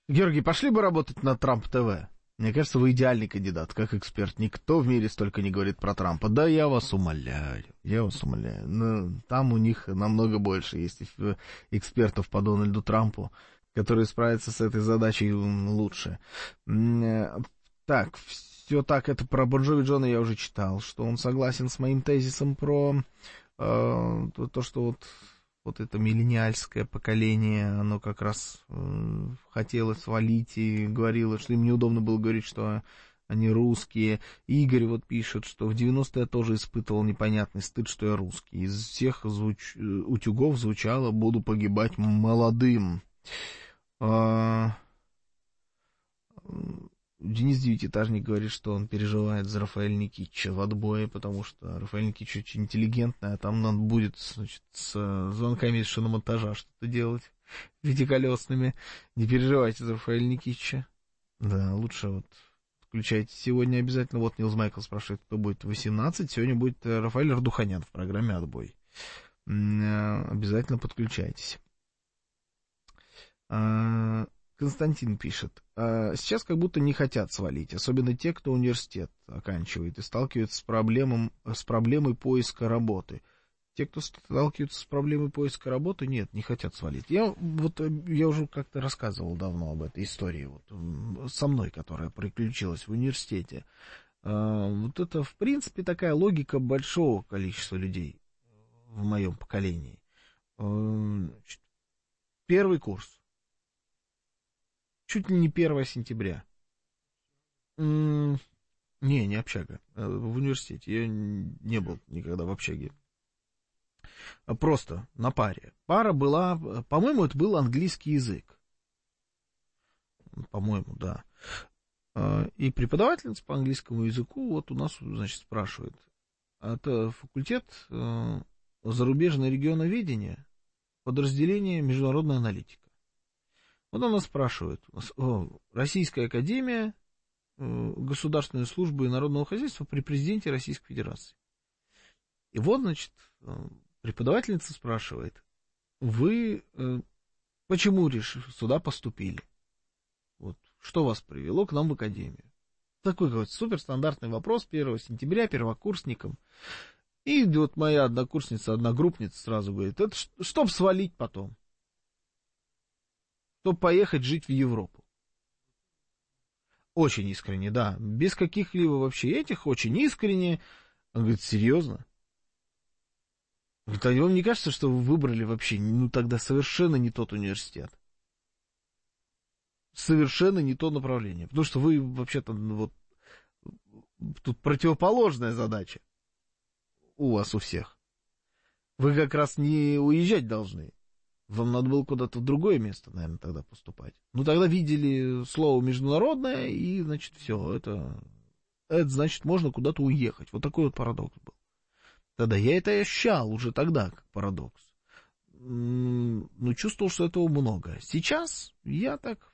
Георгий, пошли бы работать на Трамп ТВ. Мне кажется, вы идеальный кандидат, как эксперт. Никто в мире столько не говорит про Трампа. Да, я вас умоляю. Но там у них намного больше есть экспертов по Дональду Трампу, которые справятся с этой задачей лучше. Так, все так, это про Бон Джови Джона я уже читал, что он согласен с моим тезисом про то, что вот это миллениальское поколение, оно как раз хотело свалить и говорило, что им неудобно было говорить, что они русские. Игорь вот пишет, что в 90-е я тоже испытывал непонятный стыд, что я русский. Из всех утюгов звучало «буду погибать молодым». Денис Девятиэтажник говорит, что он переживает за Рафаэля Никитича в отбое, потому что Рафаэль Никитич очень интеллигентный, а там надо будет, значит, с звонками из шиномонтажа что-то делать пятиколесными. Не переживайте за Рафаэля Никитича. Да, лучше вот включайте. Сегодня обязательно, вот Нилс Майкл спрашивает, кто будет 18. Сегодня будет Рафаэль Ардуханян в программе «Отбой». Обязательно подключайтесь. Константин пишет, сейчас как будто не хотят свалить, особенно те, кто университет оканчивает и сталкиваются с проблемой поиска работы. Те, кто сталкиваются с проблемой поиска работы, нет, не хотят свалить. Я уже как-то рассказывал давно об этой истории, вот, со мной, которая приключилась в университете. Вот это, в принципе, такая логика большого количества людей в моем поколении. Первый курс. Чуть ли не 1 сентября. Не общага. В университете. Я не был никогда в общаге. Просто на паре. Пара была, по-моему, это был английский язык. По-моему, да. И преподавательница по английскому языку вот у нас, значит, спрашивает. Это факультет зарубежное регионоведение, подразделение международная аналитика. Вот она спрашивает, Российская академия государственной службы и народного хозяйства при президенте Российской Федерации. И вот, значит, преподавательница спрашивает, вы почему сюда поступили? Вот, что вас привело к нам в академию? Такой какой-то суперстандартный вопрос 1 сентября первокурсникам. И вот моя одногруппница сразу говорит, это чтоб свалить потом. Чтобы поехать жить в Европу. Очень искренне, да. Без каких-либо вообще этих, очень искренне. Он говорит, серьезно? Говорит, а вам не кажется, что вы выбрали вообще, тогда совершенно не тот университет? Совершенно не то направление. Потому что вы вообще-то, вот, тут противоположная задача у вас у всех. Вы как раз не уезжать должны. Вам надо было куда-то в другое место, наверное, тогда поступать. Тогда видели слово «международное», и, значит, все, это значит, можно куда-то уехать. Вот такой вот парадокс был. Тогда я это ощущал уже тогда, как парадокс. Чувствовал, что этого много. Сейчас я так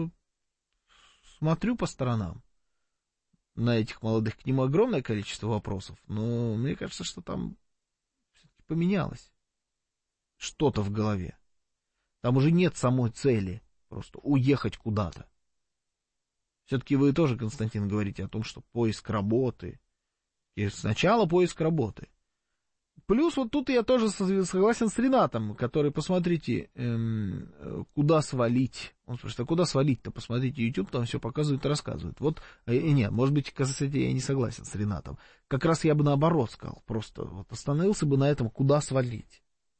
смотрю по сторонам на этих молодых. К ним огромное количество вопросов, но мне кажется, что там все-таки поменялось что-то в голове. Там уже нет самой цели просто уехать куда-то. Все-таки вы тоже, Константин, говорите о том, что поиск работы. И сначала поиск работы. Плюс вот тут я тоже согласен с Ренатом, который, посмотрите, куда свалить. Он спрашивает, а куда свалить-то? Посмотрите YouTube, там все показывает и рассказывает. Вот, нет, может быть, кстати, я не согласен с Ренатом. Как раз я бы наоборот сказал, просто вот остановился бы на этом, куда свалить.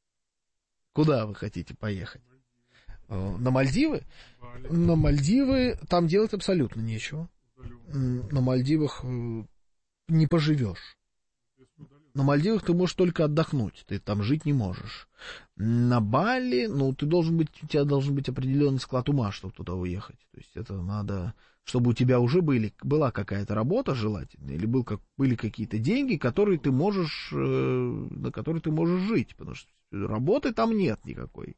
Куда вы хотите поехать? На Мальдивы? На Мальдивы там делать абсолютно нечего. На Мальдивах не поживешь. На Мальдивах ты можешь только отдохнуть, ты там жить не можешь. На Бали, у тебя должен быть определенный склад ума, чтобы туда уехать. То есть это надо, чтобы у тебя уже была какая-то работа желательно, или были какие-то деньги, на которые ты можешь жить, потому что работы там нет никакой.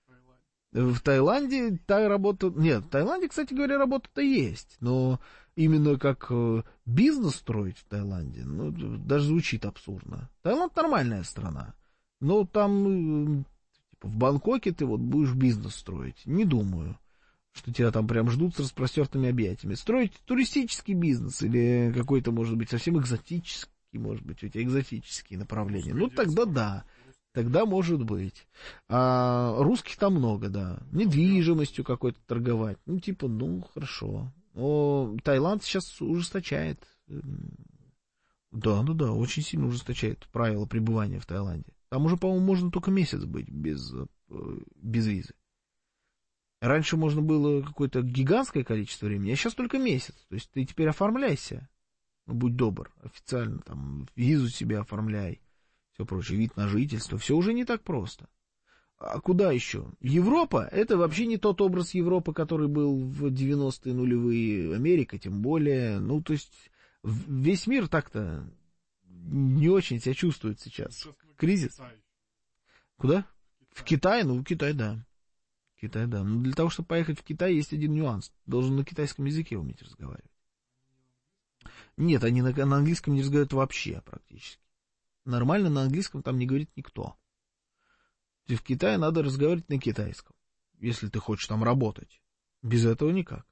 В Таиланде та работа... Нет, в Таиланде, кстати говоря, работа-то есть, но именно как бизнес строить в Таиланде, даже звучит абсурдно. Таиланд нормальная страна, но там в Бангкоке ты вот будешь бизнес строить, не думаю. что тебя там прям ждут с распростертыми объятиями. Строить туристический бизнес или какой-то, может быть, совсем экзотический, может быть, у тебя экзотические направления. Ну, тогда да. Тогда может быть. А русских там много, да. Недвижимостью какой-то торговать. Ну, типа, ну, хорошо. Но Таиланд сейчас ужесточает. Да, ну да, очень сильно ужесточает правила пребывания в Таиланде. Там уже, по-моему, можно только месяц быть без визы. Раньше можно было какое-то гигантское количество времени, а сейчас только месяц. То есть ты теперь оформляйся. Ну, будь добр, официально там визу себе оформляй. Все прочее, вид на жительство. Все уже не так просто. А куда еще? Европа — это вообще не тот образ Европы, который был в 90-е нулевые. Америка тем более. Ну, то есть весь мир так-то не очень себя чувствует сейчас. Кризис. Куда? В Китай? Ну, в Китай, да. Китай, да. Но для того, чтобы поехать в Китай, есть один нюанс. Должен на китайском языке уметь разговаривать. Нет, они на английском не разговаривают вообще практически. Нормально на английском там не говорит никто. В Китае надо разговаривать на китайском, если ты хочешь там работать. Без этого никак.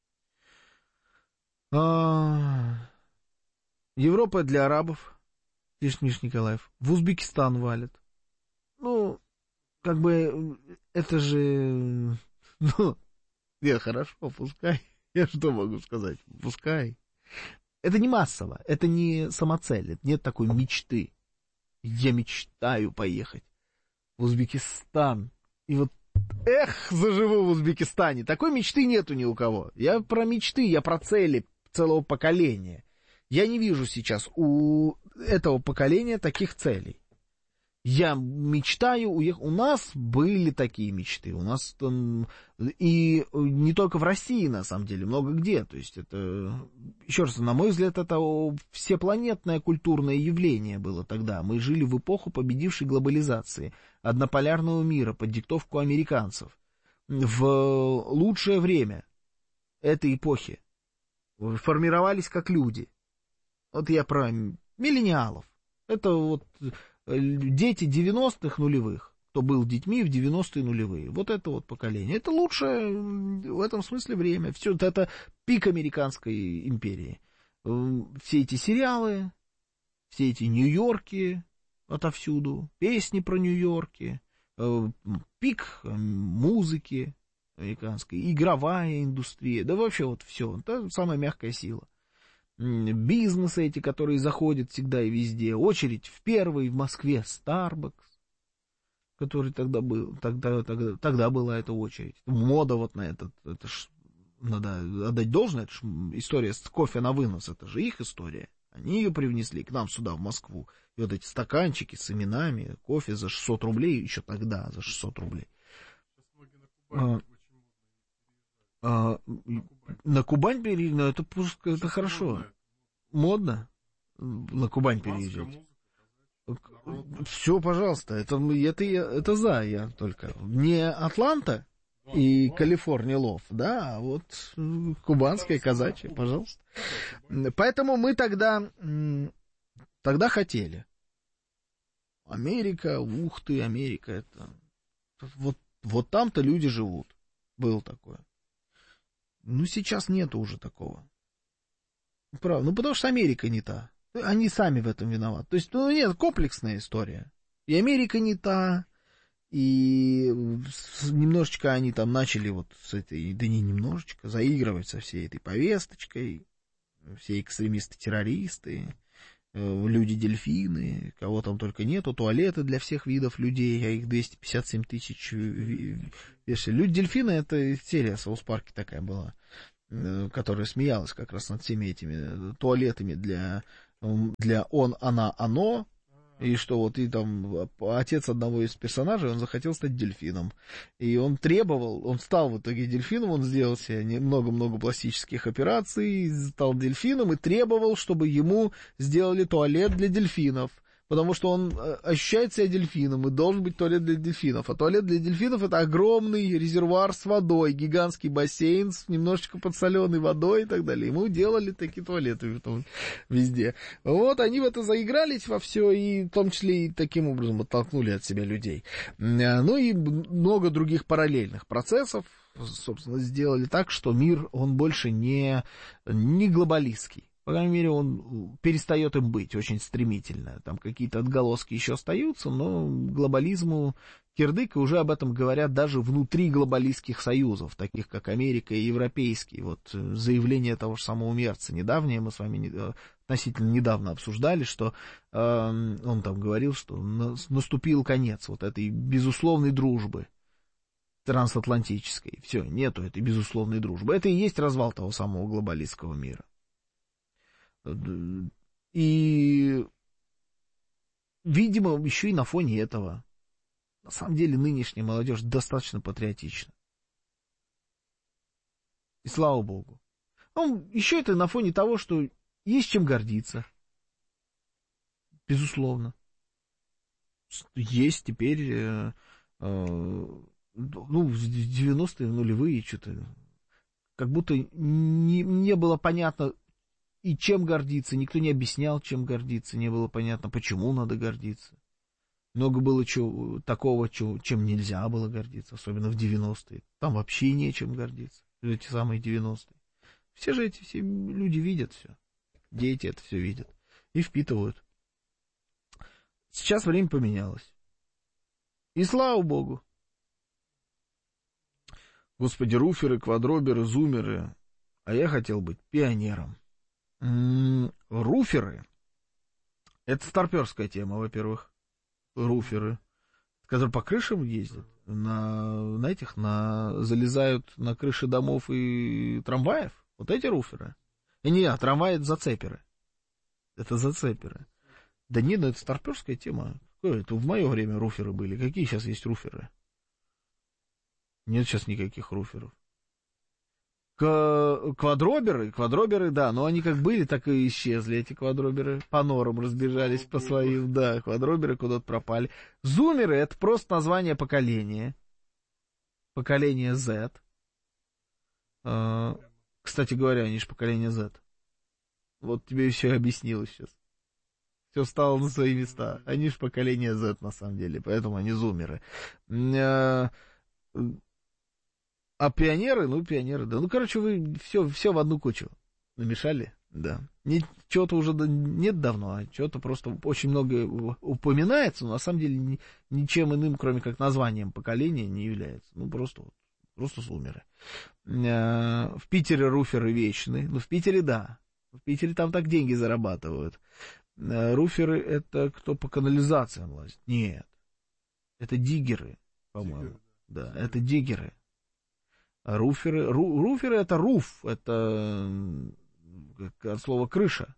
Европа для арабов, пишет Миша Николаев. В Узбекистан валят. Ну, как бы, это же... Ну, хорошо, пускай. Я что могу сказать? Пускай. Это не массово, это не самоцель, нет такой мечты. Я мечтаю поехать в Узбекистан. И вот, заживу в Узбекистане. Такой мечты нету ни у кого. Я про мечты, я про цели целого поколения. Я не вижу сейчас у этого поколения таких целей. Я мечтаю уехать. У нас были такие мечты. У нас там... И не только в России, на самом деле, много где. То есть это... Еще раз, на мой взгляд, это всепланетное культурное явление было тогда. Мы жили в эпоху победившей глобализации, однополярного мира под диктовку американцев. В лучшее время этой эпохи формировались как люди. Вот я про миллениалов. Это вот... Дети 90-х нулевых, кто был детьми в 90-е нулевые. Вот это вот поколение. Это лучшее в этом смысле время. Все это пик американской империи. Все эти сериалы, все эти Нью-Йорки отовсюду, песни про Нью-Йорки, пик музыки американской, игровая индустрия, да вообще вот все. Это самая мягкая сила. Бизнесы эти, которые заходят всегда и везде. Очередь в первый в Москве Starbucks, который тогда был. Тогда была эта очередь. Мода вот на этот. Это ж надо отдать должное. Это ж история с кофе на вынос. Это же их история. Они ее привнесли к нам сюда, в Москву. И вот эти стаканчики с именами. Кофе за 600 рублей. Еще тогда за 600 рублей. Сейчас многие на Кубани на Кубань переезжать, это хорошо. Модно на Кубань переезжать. Все, пожалуйста, это за я только. Не Атланта и Калифорния Лов, да, а вот кубанская казачья, пожалуйста. Поэтому мы тогда хотели. Америка, ух ты, Америка, это... Вот там-то люди живут. Было такое. Ну, сейчас нету уже такого. Правда. Ну, потому что Америка не та. Они сами в этом виноваты. То есть, нет, комплексная история. И Америка не та, и немножечко они там начали вот с этой, да не немножечко, заигрывать со всей этой повесточкой. Все экстремисты-террористы, люди-дельфины, кого там только нету, туалеты для всех видов людей, а их 257 тысяч. Люди-дельфины — это серия Саус Парке такая была, которая смеялась как раз над всеми этими туалетами для он, она, оно. И что вот и там отец одного из персонажей, он захотел стать дельфином. И он требовал, он стал в итоге дельфином, он сделал себе много-много пластических операций, стал дельфином и требовал, чтобы ему сделали туалет для дельфинов. Потому что он ощущает себя дельфином, и должен быть туалет для дельфинов. А туалет для дельфинов — это огромный резервуар с водой, гигантский бассейн с немножечко подсоленной водой и так далее. Ему делали такие туалеты везде. Вот они в это заигрались во все, и в том числе и таким образом оттолкнули от себя людей. Ну и много других параллельных процессов, собственно, сделали так, что мир, он больше не глобалистский. По крайней мере, он перестает им быть очень стремительно. Там какие-то отголоски еще остаются, но глобализму кирдык, и уже об этом говорят даже внутри глобалистских союзов, таких как Америка и европейские. Вот заявление того же самого Мерца недавнее, мы с вами относительно недавно обсуждали, что он там говорил, что наступил конец вот этой безусловной дружбы трансатлантической. Все, нету этой безусловной дружбы. Это и есть развал того самого глобалистского мира. И, видимо, еще и на фоне этого, на самом деле, нынешняя молодежь достаточно патриотична. И слава богу. Ну, еще это на фоне того, что есть чем гордиться. Безусловно. Есть теперь, ну, в 90-е, в нулевые, что-то, как будто не было понятно, и чем гордиться, никто не объяснял, чем гордиться, не было понятно, почему надо гордиться. Много было такого, чем нельзя было гордиться, особенно в 90-е. Там вообще нечем гордиться, эти самые 90-е. Все люди видят все, дети это все видят и впитывают. Сейчас время поменялось. И слава богу. Господи, руферы, квадроберы, зумеры, а я хотел быть пионером. Руферы — это старперская тема, во-первых. Руферы, которые по крышам ездят, залезают на крыши домов и трамваев. Вот эти руферы. И не, трамваи — это зацеперы. Это зацеперы. Да не, ну это старперская тема. Это в мое время руферы были. Какие сейчас есть руферы? Нет сейчас никаких руферов. Квадроберы, да, но они как были, так и исчезли, эти квадроберы, по норам разбежались по своим, да, квадроберы куда-то пропали. Зумеры — это просто название поколения, поколение Z. Кстати говоря, они же поколение Z. Вот тебе все объяснилось сейчас. Все стало на свои места. Они же поколение Z на самом деле, поэтому они зумеры. А пионеры, да. Ну, короче, вы все в одну кучу намешали, да. Чего-то уже нет давно, а чего-то просто очень много упоминается, но на самом деле ничем иным, кроме как названием поколения, не является. Ну, просто зумеры. В Питере руферы вечны. Ну, в Питере, да. В Питере там так деньги зарабатывают. Руферы — это кто по канализациям лазит? Нет. Это диггеры, по-моему. Да, это диггеры. Руферы это руф, это от слова крыша.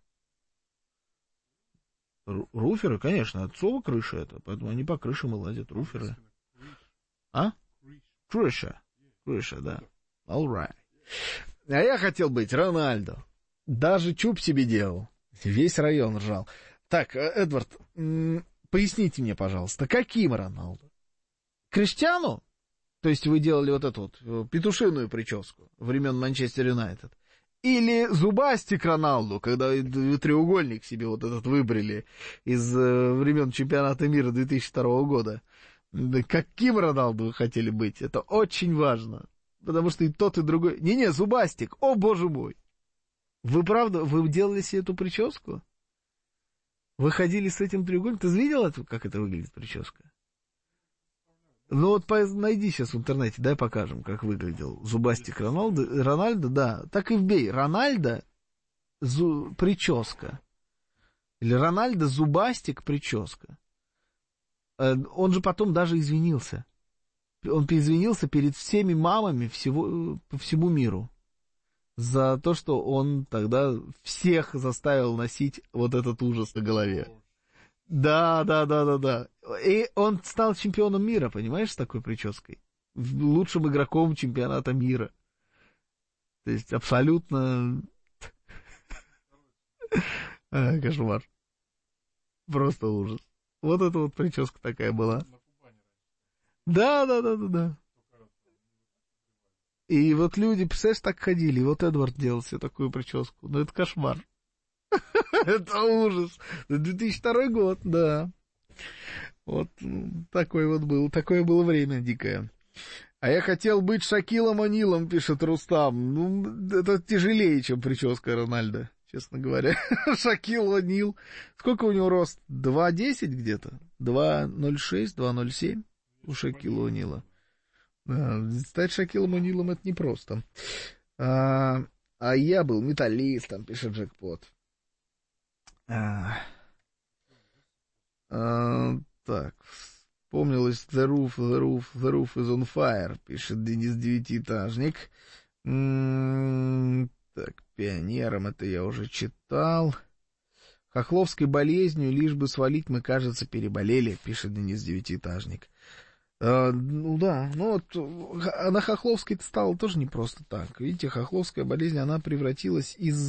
Руферы, конечно, от слова крыша это, поэтому они по крышам и лазят, руферы. А? Крыша, да. All right. А я хотел быть Рональдо. Даже чуб себе делал. Весь район ржал. Так, Эдвард, поясните мне, пожалуйста, каким Роналдо? Криштиану? То есть вы делали вот эту вот петушиную прическу времен Манчестер Юнайтед? Или зубастик Роналду, когда вы треугольник себе вот этот выбрали из времен чемпионата мира 2002 года? Каким Роналду вы хотели быть? Это очень важно. Потому что и тот, и другой... Не-не, зубастик, о боже мой! Вы правда, вы делали себе эту прическу? Вы ходили с этим треугольником? Ты видел, как это выглядит прическа? Ну вот найди сейчас в интернете, дай покажем, как выглядел зубастик Рональдо, да, так и вбей, Рональдо прическа, или Рональдо зубастик прическа. Он же потом даже извинился, он извинился перед всеми мамами по всему миру за то, что он тогда всех заставил носить вот этот ужас на голове. Да. И он стал чемпионом мира, понимаешь, с такой прической. Лучшим игроком чемпионата мира. То есть абсолютно... Кошмар. Просто ужас. Вот эта вот прическа такая была. Да. И вот люди, представляешь, так ходили. И вот Эдвард делал себе такую прическу. Ну, это кошмар. Это ужас. 2002 год, да. Вот такое было время дикое. А я хотел быть Шакилом О'Нилом, пишет Рустам. Ну, это тяжелее, чем прическа Рональда, честно говоря. Шакил О'Нил. Сколько у него рост? 2,10 где-то? 2,06, 2,07 у Шакила О'Нила. Да, стать Шакилом О'Нилом это непросто. А я был металлистом, пишет Джекпот. Так, вспомнилось the roof is on fire, пишет Денис Девятиэтажник. Так, пионером это я уже читал. Хохловской болезнью, лишь бы свалить, мы, кажется, переболели, пишет Денис Девятиэтажник. Ну да, ну вот на Хохловской-то стало тоже не просто так. Видите, Хохловская болезнь, она превратилась из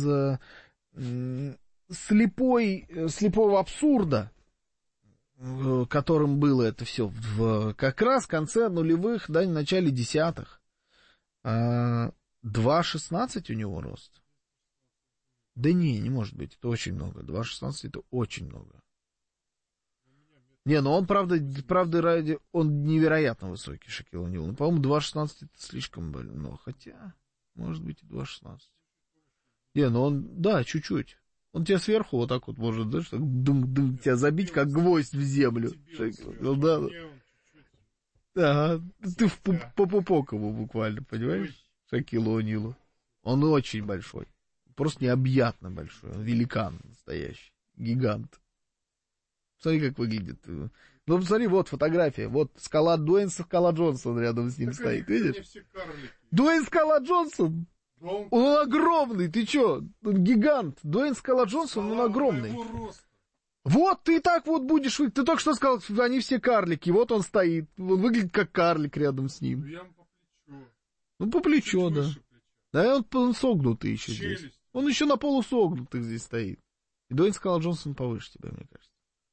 слепого абсурда, которым было это все как раз в конце нулевых, да, в начале десятых. 2,16 у него рост. Да не может быть, это очень много. 2,16 это очень много. Не, ну он, правда, он невероятно высокий, Шакил О'Нил. Ну, по-моему, 2,16 это слишком много. Хотя, может быть, и 2,16. Не, ну он, да, чуть-чуть. Он тебя сверху вот так вот может, знаешь, так дым тебя забить, как гвоздь в землю. Ну, да. Ага, ты по пупок ему буквально, понимаешь? Шакилу О'Нилу. Он очень большой. Просто необъятно большой. Он великан настоящий. Гигант. Смотри, как выглядит. Ну, посмотри, вот фотография. Вот Дуэйн Скала Джонсон рядом с ним так стоит, видишь? Дуэйн Скала Джонсон! Он огромный, ты чё? Он гигант. Дуэйн Скала Джонсон, он огромный. Вот, ты и так вот будешь... Ты только что сказал, что они все карлики. Вот он стоит. Он выглядит как карлик рядом с ним. Ну, по плечу, да. Да, он согнутый еще здесь. Он еще на полусогнутых здесь стоит. И Дуэйн Скала Джонсон повыше тебя, мне кажется.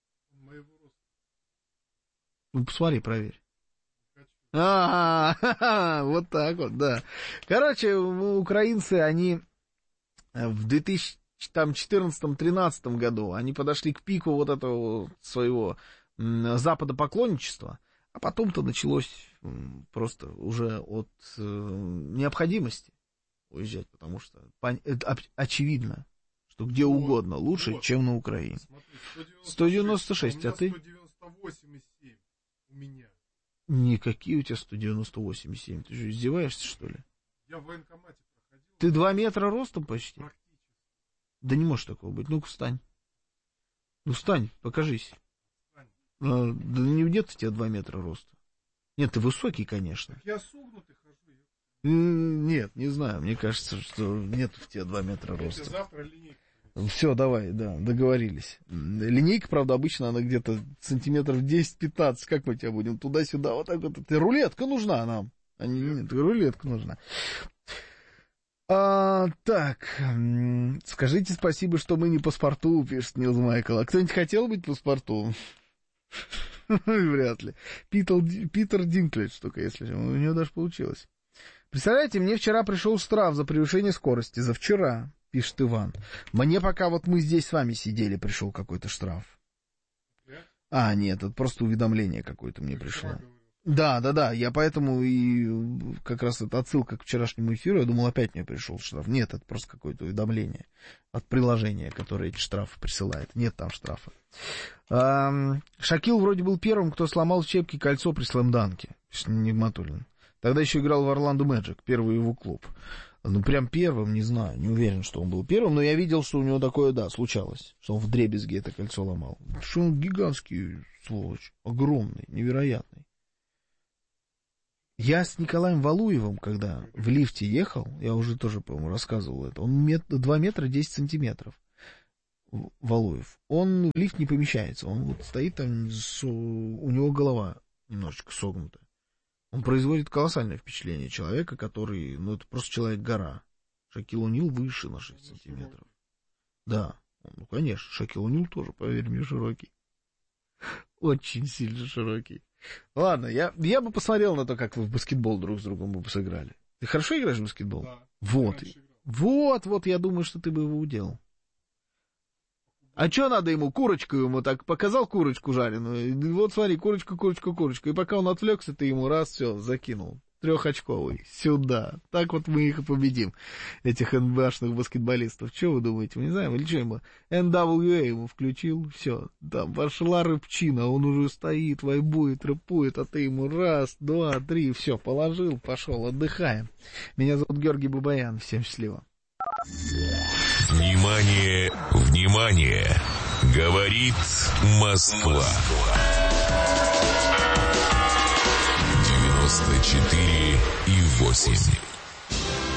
Ну, посмотри, проверь. Вот так вот, да. Короче, украинцы, они в 2014-2013 году, они подошли к пику вот этого своего западопоклонничества, а потом-то началось просто уже от необходимости уезжать, потому что очевидно, что где угодно лучше, чем на Украине. 196, а ты? 198,7 у меня. Никакие у тебя 198,7. Ты же издеваешься, что ли? Я в военкомате проходил. Ты 2 метра ростом почти? Практически. Да не может такого быть. Ну-ка, встань. Ну, встань, покажись. Встань. Да нет у тебя 2 метра роста. Нет, ты высокий, конечно. Так я согнутый хожу. Нет, не знаю. Мне кажется, что нет у тебя 2 метра роста. Завтра линейка. Все, давай, да, договорились. Линейка, правда, обычно она где-то сантиметров 10-15. Как мы тебя будем туда-сюда, вот так вот. Рулетка нужна нам. Нет, рулетка нужна. Так, скажите спасибо, что мы не паспорту, пишет Нилс Майкл. А кто-нибудь хотел быть паспорту? Вряд ли. Питер Динклэдж только, если у него даже получилось. Представляете, мне вчера пришел штраф за превышение скорости. За вчера, пишет Иван. Мне пока вот мы здесь с вами сидели, пришел какой-то штраф. Нет, это просто уведомление какое-то мне пришло. Да, я поэтому и как раз это отсылка к вчерашнему эфиру, я думал, опять мне пришел штраф. Нет, это просто какое-то уведомление от приложения, которое эти штрафы присылает. Нет там штрафа. Шакил вроде был первым, кто сломал в щепки кольцо при слэмданке, пишет Нигматуллин. Тогда еще играл в Орландо Мэджик, первый его клуб. Ну, прям первым, не знаю, не уверен, что он был первым, но я видел, что у него такое, да, случалось, что он вдребезги это кольцо ломал. Что он гигантский, сволочь, огромный, невероятный. Я с Николаем Валуевым, когда в лифте ехал, я уже тоже, по-моему, рассказывал это, он 2 метра 10 сантиметров, Валуев. Он в лифт не помещается, он вот стоит там, у него голова немножечко согнута. Он производит колоссальное впечатление человека, который, ну, это просто человек-гора. Шакил О'Нил выше на 6 сантиметров. Да, ну, конечно, Шакил О'Нил тоже, поверь мне, широкий. Очень сильно широкий. Ладно, я бы посмотрел на то, как вы в баскетбол друг с другом бы сыграли. Ты хорошо играешь в баскетбол? Да. Вот, я думаю, что ты бы его уделал. А что надо ему? Курочку ему так показал, курочку жареную. Вот смотри, курочка. И пока он отвлекся, ты ему раз, все, закинул. 3-очковый. Сюда. Так вот мы их и победим, этих НБАшных баскетболистов. Что вы думаете? Мы не знаем, или что ему? NWA ему включил, все. Там пошла рыбчина, он уже стоит, вайбует, рэпует, а ты ему 1, 2, 3, все, положил, пошел, отдыхаем. Меня зовут Георгий Бабаян. Всем счастливо. Внимание, внимание! Говорит Москва. 94,8.